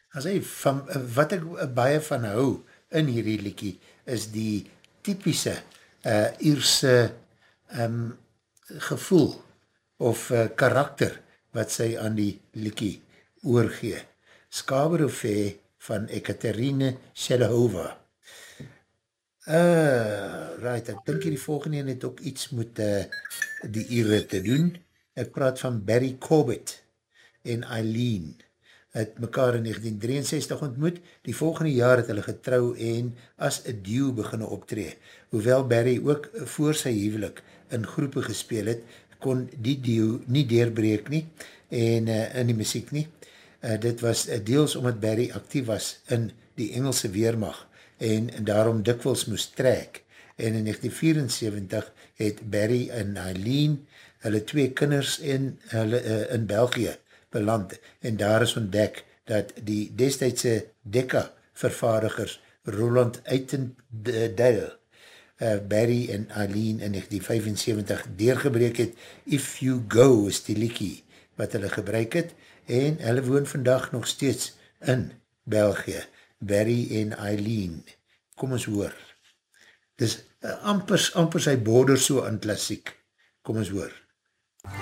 as hy, wat ek baie van hou in hierdie liedjie, is die typische Ierse gevoel of karakter wat sy aan die liedjie oorgee. Skaberofé van Ekaterine Shelahova. Right, ek dink hierdie volgende het ook iets met die Ire te doen. Ek praat van Barry Corbett en Eileen. Het mekaar in 1963 ontmoet. Die volgende jaar het hulle getrou en as een duo beginne optree. Hoewel Barry ook voor sy huwelik in groepe gespeel het, kon die duo nie deurbreek nie en in die muziek nie. Dit was deels omdat Barry actief was in die Engelse weermacht en daarom dikwels moest trek. En in 1974 het Barry en Eileen hulle 2 kinders in België beland en daar is ontdek dat die destijdse Decca vervaardigers Roland Uitendaal Barry en Eileen in 1975 deurgebreek het. If You Go is die liedjie wat hulle gebruik het en hulle woon vandag nog steeds in België. Barry en Eileen. Kom ons hoor. Dis amper sy border so aan klassiek. Kom ons hoor.